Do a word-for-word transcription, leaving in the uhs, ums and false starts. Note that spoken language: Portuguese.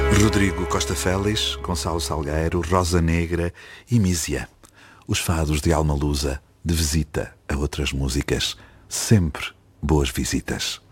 Rodrigo Costa Félix, Gonçalo Salgueiro, Rosa Negra e Mísia. Os fados de alma lusa, de visita a outras músicas. Sempre boas visitas.